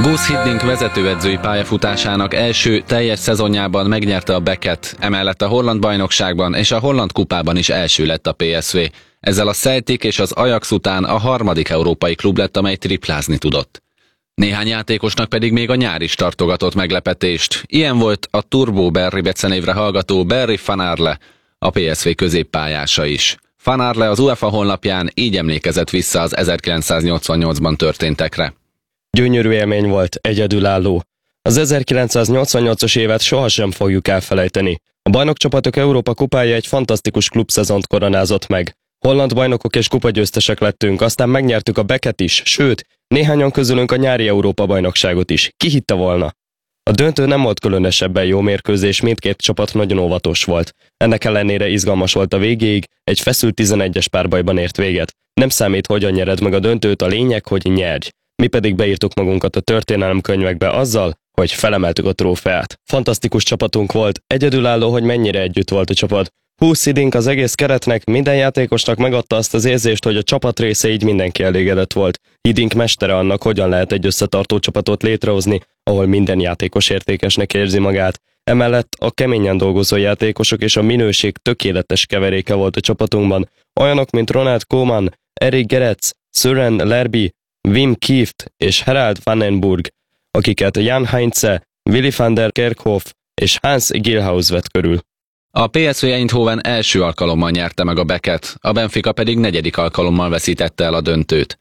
Guus Hiddink vezetőedzői pályafutásának első teljes szezonjában megnyerte a Becket, emellett a holland bajnokságban és a holland kupában is első lett a PSV. Ezzel a Celtic és az Ajax után a harmadik európai klub lett, amely triplázni tudott. Néhány játékosnak pedig még a nyár is tartogatott meglepetést. Ilyen volt a Turbo Barry becenévre hallgató Barry Van Arle, a PSV középpályása is. Van Arle az UEFA honlapján így emlékezett vissza az 1988-ban történtekre. Gyönyörű élmény volt, egyedülálló. Az 1988-as évet sohasem fogjuk elfelejteni. A bajnokcsapatok Európa kupája egy fantasztikus klubszezont koronázott meg. Holland bajnokok és kupagyőztesek lettünk, aztán megnyertük a Becket is, sőt, néhányan közülünk a nyári Európa-bajnokságot is. Ki hitte volna? A döntő nem volt különösebben jó mérkőzés, mindkét csapat nagyon óvatos volt. Ennek ellenére izgalmas volt a végéig, egy feszült 11-es párbajban ért véget. Nem számít, hogyan nyered meg a döntőt, a lényeg, hogy nyerj. Mi pedig beírtuk magunkat a történelemkönyvekbe azzal, hogy felemeltük a trófeát. Fantasztikus csapatunk volt, egyedülálló, hogy mennyire együtt volt a csapat. Guus Hiddink az egész keretnek, minden játékosnak megadta azt az érzést, hogy a csapat része, így mindenki elégedett volt. Hiddink mestere annak, hogyan lehet egy összetartó csapatot létrehozni, ahol minden játékos értékesnek érzi magát. Emellett a keményen dolgozó játékosok és a minőség tökéletes keveréke volt a csapatunkban. Olyanok, mint Ronald Koeman, Erik Gerets, Søren Lerby, Wim Kieft és Harald van den Burg, akiket Jan Heinze, Willy van der Kerkhoff és Hans Gilhaus vett körül. A PSV Eindhoven első alkalommal nyerte meg a Becket, a Benfica pedig negyedik alkalommal veszítette el a döntőt.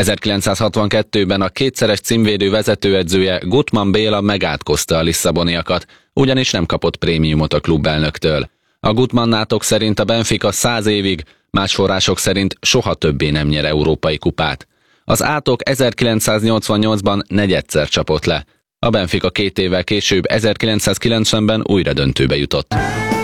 1962-ben a kétszeres címvédő vezetőedzője Gutmann Béla megátkozta a lisszaboniakat, ugyanis nem kapott prémiumot a klubelnöktől. A Gutmannátok szerint a Benfica 100 évig, más források szerint soha többé nem nyer európai kupát. Az átok 1988-ban negyedszer csapott le. A Benfica 2 évvel később 1990-ben újra döntőbe jutott.